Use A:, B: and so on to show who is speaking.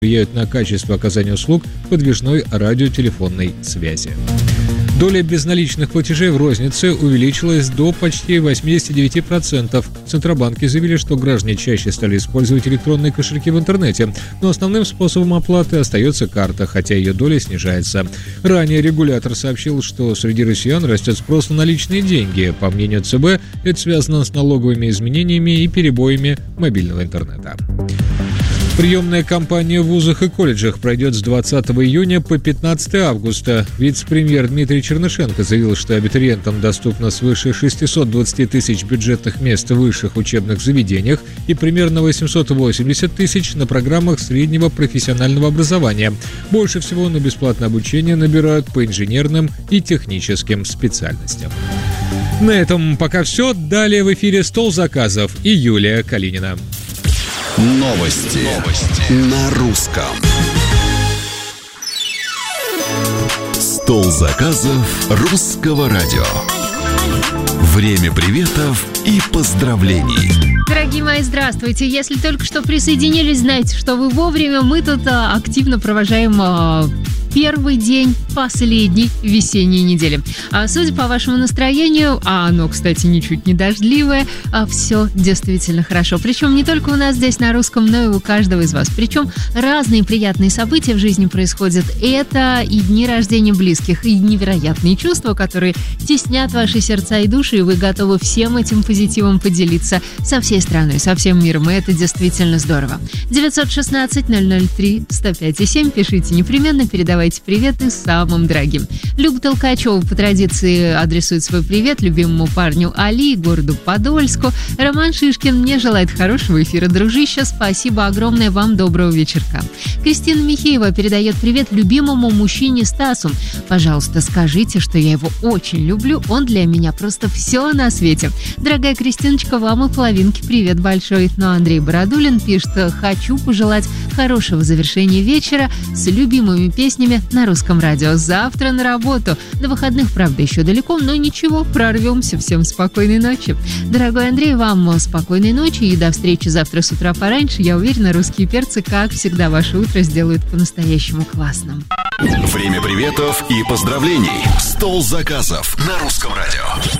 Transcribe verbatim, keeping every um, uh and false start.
A: влияют на качество оказания услуг подвижной радиотелефонной связи. Доля безналичных платежей в рознице увеличилась до почти восемьдесят девять процентов. В Центробанке заявили, что граждане чаще стали использовать электронные кошельки в интернете, но основным способом оплаты остается карта, хотя ее доля снижается. Ранее регулятор сообщил, что среди россиян растет спрос на наличные деньги. По мнению ЦБ, это связано с налоговыми изменениями и перебоями мобильного интернета. Приемная кампания в вузах и колледжах пройдет с двадцатого июня по пятнадцатого августа. Вице-премьер Дмитрий Чернышенко заявил, что абитуриентам доступно свыше шестьсот двадцать тысяч бюджетных мест в высших учебных заведениях и примерно восемьсот восемьдесят тысяч на программах среднего профессионального образования. Больше всего на бесплатное обучение набирают по инженерным и техническим специальностям. На этом пока все. Далее в эфире «Стол заказов» и Юлия Калинина.
B: Новости. Новости на русском. Стол заказов русского радио. Время приветов и поздравлений.
C: Дорогие мои, здравствуйте. Если только что присоединились, знайте, что вы вовремя. Мы тут а, активно провожаем а, первый день последней весенней недели. А судя по вашему настроению, а оно, кстати, ничуть не дождливое, а все действительно хорошо. Причем не только у нас здесь на русском, но и у каждого из вас. Причем разные приятные события в жизни происходят. Это и дни рождения близких, и невероятные чувства, которые теснят ваши сердца и души, и вы готовы всем этим позитивом поделиться со всей страной, со всем миром. И это действительно здорово. девятьсот шестнадцать ноль ноль три сто пять и семь. Пишите непременно, передавайте приветы самым дорогим. Люба Толкачева по традиции адресует свой привет любимому парню Али, городу Подольску. Роман Шишкин мне желает хорошего эфира, дружище. Спасибо огромное вам, доброго вечерка. Кристина Михеева передает привет любимому мужчине Стасу. Пожалуйста, скажите, что я его очень люблю, он для меня просто все на свете. Дорогая Кристиночка, вам и половинки привет большой. Но Андрей Бородулин пишет: хочу пожелать хорошего завершения вечера с любимыми песнями на русском радио. Завтра на работу. До выходных, правда, еще далеко, но ничего, прорвемся. Всем спокойной ночи. Дорогой Андрей, вам спокойной ночи и до встречи завтра с утра пораньше. Я уверена, русские перцы, как всегда, ваше утро сделают по-настоящему классным.
B: Время приветов и поздравлений. Стол заказов на русском радио.